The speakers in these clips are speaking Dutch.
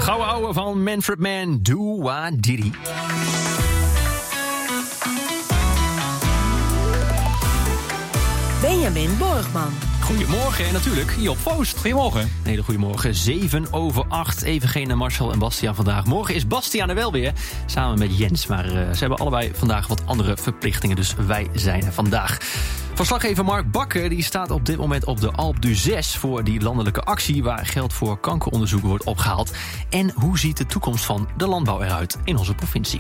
gouden ouwe van Manfred Mann, Do Wah Diddy. Benjamin Borgman. Goedemorgen en natuurlijk Job Foost. Goedemorgen. Een hele goedemorgen. 7:07. Even geen Marcel en Bastiaan vandaag. Morgen is Bastiaan er wel weer, samen met Jens. Maar ze hebben allebei vandaag wat andere verplichtingen, dus wij zijn er vandaag. Verslaggever Mark Bakker die staat op dit moment op de Alpe d'Huez voor die landelijke actie waar geld voor kankeronderzoek wordt opgehaald. En hoe ziet de toekomst van de landbouw eruit in onze provincie?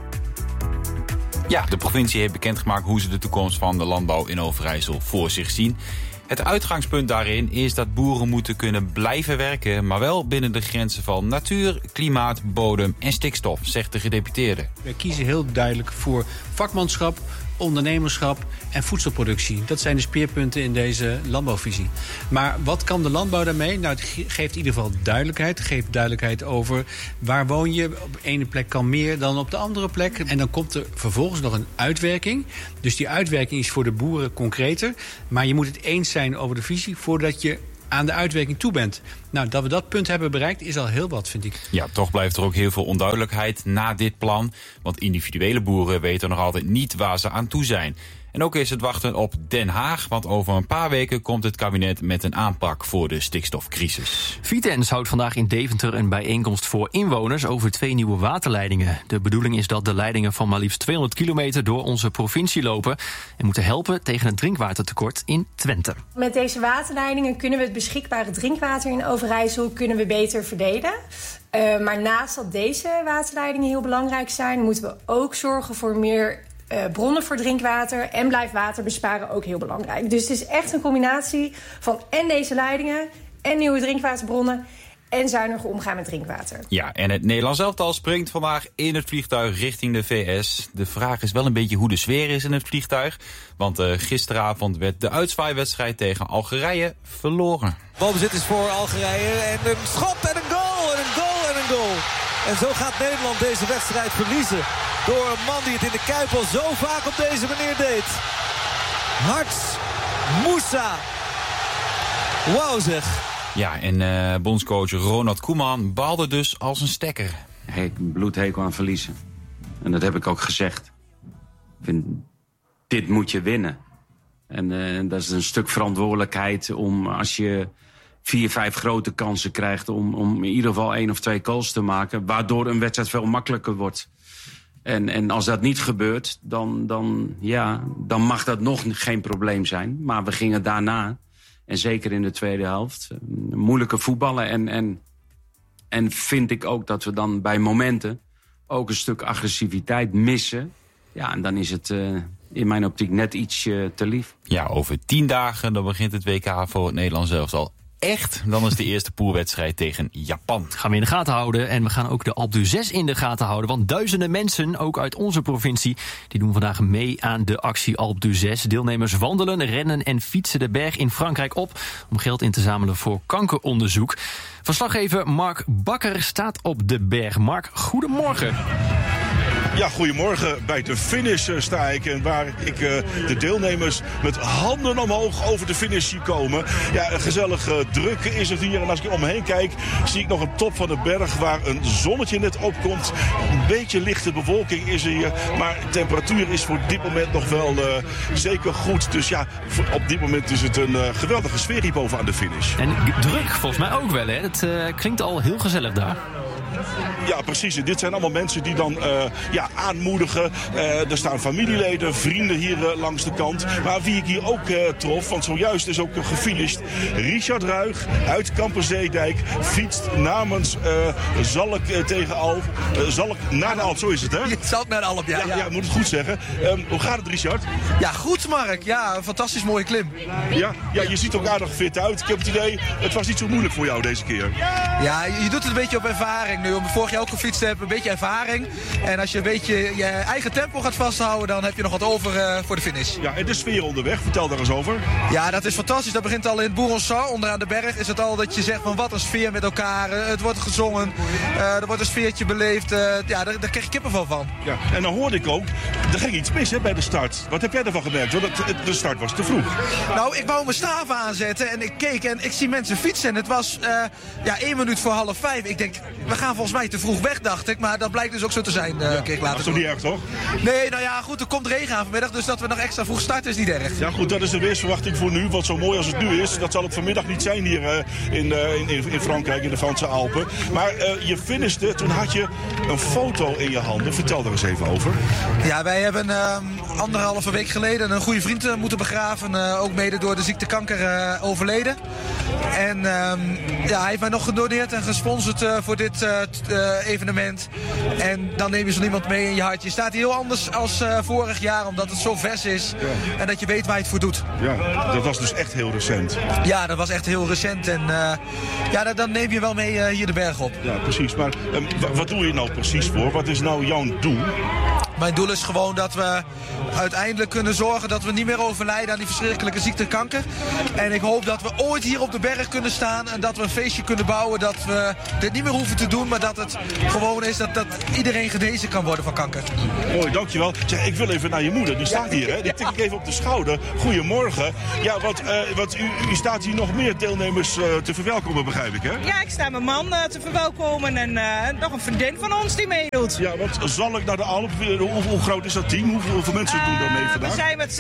Ja, de provincie heeft bekendgemaakt hoe ze de toekomst van de landbouw in Overijssel voor zich zien. Het uitgangspunt daarin is dat boeren moeten kunnen blijven werken, maar wel binnen de grenzen van natuur, klimaat, bodem en stikstof, zegt de gedeputeerde. Wij kiezen heel duidelijk voor vakmanschap, ondernemerschap en voedselproductie. Dat zijn de speerpunten in deze landbouwvisie. Maar wat kan de landbouw daarmee? Nou, het geeft in ieder geval duidelijkheid. Het geeft duidelijkheid over waar woon je. Op de ene plek kan meer dan op de andere plek. En dan komt er vervolgens nog een uitwerking. Dus die uitwerking is voor de boeren concreter. Maar je moet het eens zijn over de visie voordat je aan de uitwerking toe bent. Nou, dat we dat punt hebben bereikt is al heel wat, vind ik. Ja, toch blijft er ook heel veel onduidelijkheid na dit plan. Want individuele boeren weten nog altijd niet waar ze aan toe zijn. En ook is het wachten op Den Haag, want over een paar weken komt het kabinet met een aanpak voor de stikstofcrisis. Vitens houdt vandaag in Deventer een bijeenkomst voor inwoners over 2 nieuwe waterleidingen. De bedoeling is dat de leidingen van maar liefst 200 kilometer door onze provincie lopen en moeten helpen tegen het drinkwatertekort in Twente. Met deze waterleidingen kunnen we het beschikbare drinkwater in Overijssel kunnen we beter verdelen. Maar naast dat deze waterleidingen heel belangrijk zijn, moeten we ook zorgen voor meer bronnen voor drinkwater en blijft water besparen ook heel belangrijk. Dus het is echt een combinatie van en deze leidingen en nieuwe drinkwaterbronnen en zuiniger omgaan met drinkwater. Ja, en het Nederlands elftal springt vandaag in het vliegtuig richting de VS. De vraag is wel een beetje hoe de sfeer is in het vliegtuig. Want gisteravond werd de uitzwaaiwedstrijd tegen Algerije verloren. Balbezit is voor Algerije en een schot en een goal en een goal en een goal. En zo gaat Nederland deze wedstrijd verliezen. Door een man die het in de Kuip al zo vaak op deze manier deed. Harts Moussa. Wauw zeg. Ja, en bondscoach Ronald Koeman baalde dus als een stekker. Ik bloedhekel aan verliezen. En dat heb ik ook gezegd. Ik vind, dit moet je winnen. En dat is een stuk verantwoordelijkheid om als je 4, 5 grote kansen krijgt om in ieder geval 1 of 2 goals te maken, waardoor een wedstrijd veel makkelijker wordt. En als dat niet gebeurt, dan mag dat nog geen probleem zijn. Maar we gingen daarna, en zeker in de tweede helft, moeilijke voetballen. En vind ik ook dat we dan bij momenten ook een stuk agressiviteit missen. Ja, en dan is het in mijn optiek net iets te lief. Ja, over 10 dagen dan begint het WK voor het Nederlands elftal. Echt, dan is de eerste poolwedstrijd tegen Japan. Gaan we in de gaten houden en we gaan ook de Alpe d'Huez in de gaten houden. Want duizenden mensen, ook uit onze provincie, die doen vandaag mee aan de actie Alpe d'Huez. Deelnemers wandelen, rennen en fietsen de berg in Frankrijk op om geld in te zamelen voor kankeronderzoek. Verslaggever Mark Bakker staat op de berg. Mark, goedemorgen. Ja, goedemorgen. Bij de finish sta ik en waar ik de deelnemers met handen omhoog over de finish zie komen. Ja, een gezellig druk is het hier. En als ik om me heen kijk, zie ik nog een top van de berg waar een zonnetje net opkomt. Een beetje lichte bewolking is er hier, maar de temperatuur is voor dit moment nog wel zeker goed. Dus ja, op dit moment is het een geweldige sfeer hier boven aan de finish. En druk volgens mij ook wel, hè? Het klinkt al heel gezellig daar. Ja, precies. En dit zijn allemaal mensen die dan aanmoedigen. Er staan familieleden, vrienden hier langs de kant. Maar wie ik hier ook trof, want zojuist is ook gefinished. Richard Ruig uit Kamperzeedijk fietst namens Zalk tegen Alp. Zalk naar de Alp, zo is het, hè? Zalk naar de Alp, ja. Ja, moet het goed zeggen. Hoe gaat het, Richard? Ja, goed, Mark. Ja, een fantastisch mooie klim. Ja, je ziet er ook aardig fit uit. Ik heb het idee, het was niet zo moeilijk voor jou deze keer. Ja, je doet het een beetje op ervaring nu. Omdat vorig jaar ook gefietst heb, een beetje ervaring. En als je een beetje je eigen tempo gaat vasthouden, dan heb je nog wat over voor de finish. Ja, en de sfeer onderweg, vertel daar eens over. Ja, dat is fantastisch. Dat begint al in Bouronsard, onderaan de berg. Is het al dat je zegt van wat een sfeer met elkaar. Het wordt gezongen, er wordt een sfeertje beleefd. Ja, daar krijg je kippenvel van. Ja, en dan hoorde ik ook, er ging iets mis bij de start. Wat heb jij ervan gemerkt? Want de start was te vroeg. Nou, ik wou mijn staaf aanzetten en ik keek en ik zie mensen fietsen. En het was 1 minuut voor 4:30. Ik denk, we gaan gaan volgens mij te vroeg weg, dacht ik. Maar dat blijkt dus ook zo te zijn, kreeg ik later. Dat is toch niet erg, toch? Nee, nou ja, goed, er komt regen aan vanmiddag. Dus dat we nog extra vroeg starten is niet erg. Ja goed, dat is de weersverwachting voor nu. Want zo mooi als het nu is, dat zal het vanmiddag niet zijn hier in Frankrijk, in de Franse Alpen. Maar je finishte, toen had je een foto in je handen. Vertel daar eens even over. Ja, wij hebben 1,5 week geleden een goede vriend moeten begraven. Ook mede door de ziekte kanker overleden. En hij heeft mij nog gedoneerd en gesponsord voor dit evenement. En dan neem je zo iemand mee in je hart. Je staat hier heel anders als vorig jaar, omdat het zo vers is. Ja. En dat je weet waar je het voor doet. Ja, dat was dus echt heel recent. Ja, dat was echt heel recent. En dan neem je wel mee hier de berg op. Ja, precies. Maar wat doe je nou precies voor? Wat is nou jouw doel? Mijn doel is gewoon dat we uiteindelijk kunnen zorgen dat we niet meer overlijden aan die verschrikkelijke ziekte kanker. En ik hoop dat we ooit hier op de berg kunnen staan en dat we een feestje kunnen bouwen. Dat we dit niet meer hoeven te doen, maar dat het gewoon is dat iedereen genezen kan worden van kanker. Mooi, dankjewel. Zeg, ik wil even naar je moeder. Die staat hier, hè? Die tik ik even op de schouder. Goedemorgen. Ja, want u staat hier nog meer deelnemers te verwelkomen, begrijp ik, hè? Ja, ik sta mijn man te verwelkomen en nog een vriendin van ons die meedoet. Ja, want zal ik naar de Alp? Hoe groot is dat team? Hoeveel mensen doen daar mee vandaag? We zijn met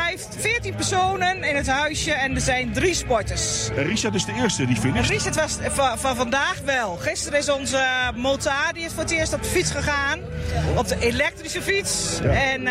14 personen in het huisje en er zijn 3 sporters. En Richard is de eerste die finisht? Richard was van vandaag wel. Gisteren is onze motaar, die is voor het eerst op de fiets gegaan. Op de elektrische fiets. Ja. En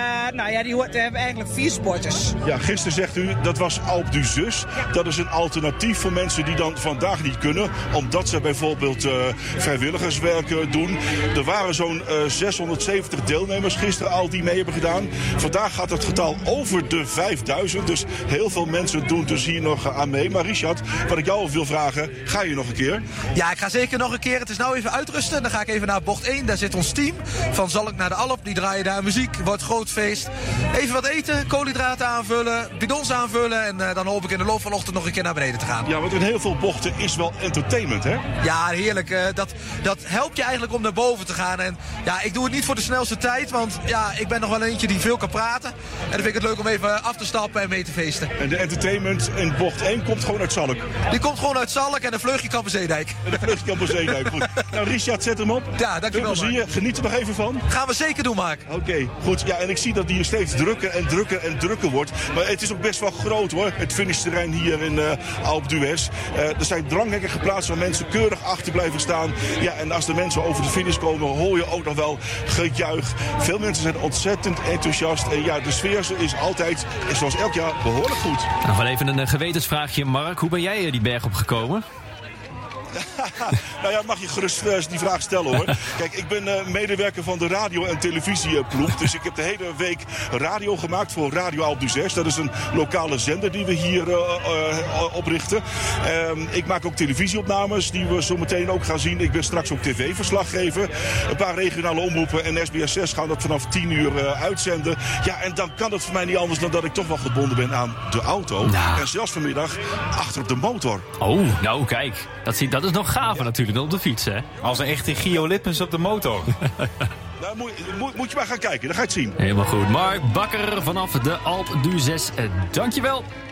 we hebben eigenlijk 4 sporters. Ja, gisteren zegt u, dat was Alpe d'Huez. Ja. Dat is een alternatief voor mensen die dan vandaag niet kunnen. Omdat ze bijvoorbeeld vrijwilligerswerk doen. Er waren zo'n 670 deelnemers gisteren al die mee hebben gedaan. Vandaag gaat het getal over de 5000. Dus heel veel mensen doen dus hier nog aan mee. Maar Richard, wat ik jou wil vragen, ga je nog een keer? Ja, ik ga zeker nog een keer. Het is nou even uitrusten. Dan ga ik even naar bocht 1. Daar zit ons team van Zal ik naar de Alp. Die draaien daar muziek. Wordt groot feest. Even wat eten, koolhydraten aanvullen, bidons aanvullen. En dan hoop ik in de loop van de ochtend nog een keer naar beneden te gaan. Ja, want in heel veel bochten is wel entertainment, hè? Ja, heerlijk. Dat helpt je eigenlijk om naar boven te gaan. En ja, ik doe het niet voor de snelste tijd. Want ja, ik ben nog wel eentje die veel kan praten. En dan vind ik het leuk om even af te stappen en mee te feesten. En de entertainment in bocht 1 komt gewoon uit Zalk? Die komt gewoon uit Zalk en een vleugje Kamperzeedijk. En een vleugje Kamperzeedijk, goed. Nou, Richard, zet hem op. Ja, dankjewel. Veel plezier. Geniet er nog even van. Gaan we zeker doen, Mark. Oké, goed. Ja, en ik zie dat hier steeds drukker wordt. Maar het is ook best wel groot, hoor. Het finishterrein hier in Alpe d'Huez. Er zijn dranghekken geplaatst waar mensen keurig achter blijven staan. Ja, en als de mensen over de finish komen, hoor je ook nog wel gejuich. Veel mensen zijn ontzettend enthousiast. En ja, de sfeer is altijd, zoals elk jaar, behoorlijk goed. Nog wel even een gewetensvraagje, Mark. Hoe ben jij die berg opgekomen? Nou ja, mag je gerust die vraag stellen, hoor. Kijk, ik ben medewerker van de radio- en televisieploeg. Dus ik heb de hele week radio gemaakt voor Radio Alpe d'Huez. Dat is een lokale zender die we hier oprichten. Ik maak ook televisieopnames die we zo meteen ook gaan zien. Ik ben straks ook tv-verslaggever. Een paar regionale omroepen en SBS 6 gaan dat vanaf 10 uur uitzenden. Ja, en dan kan het voor mij niet anders dan dat ik toch wel gebonden ben aan de auto. Nou. En zelfs vanmiddag achter op de motor. Oh, nou kijk. Dat is nog gaver natuurlijk dan op de fiets, hè? Als een echte Gio Lippens op de motor. Nou, moet je maar gaan kijken, dan ga je het zien. Helemaal goed. Mark Bakker vanaf de Alpe d'Huez. Dankjewel.